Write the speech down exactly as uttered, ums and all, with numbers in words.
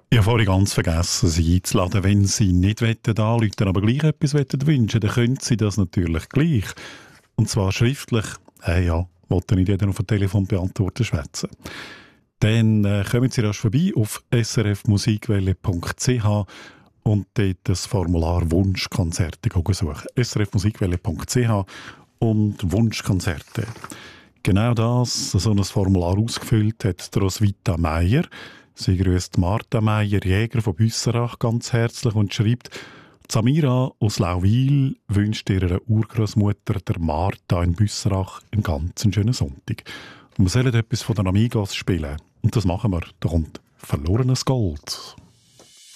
Ich habe vorhin ganz vergessen, Sie einzuladen. Wenn Sie nicht anrufen wollen, aber gleich etwas wünschen wollen, dann können Sie das natürlich gleich. Und zwar schriftlich. Äh, ja, wollte nicht jeder auf ein Telefon beantworten schwätzen. Dann äh, kommen Sie rasch vorbei auf s r f musikwelle punkt c h und dort das Formular Wunschkonzerte suchen. s r f musikwelle punkt c h und Wunschkonzerte. Genau das, so ein Formular ausgefüllt, hat der Roswitha Meier. Sie grüßt Martha Meier, Jäger von Büsserach, ganz herzlich und schreibt: Samira aus Lauwil wünscht ihrer Urgroßmutter, der Martha in Büsserach, einen ganz schönen Sonntag. Und wir sollen etwas von den Amigos spielen. Und das machen wir. Da kommt «Verlorenes Gold».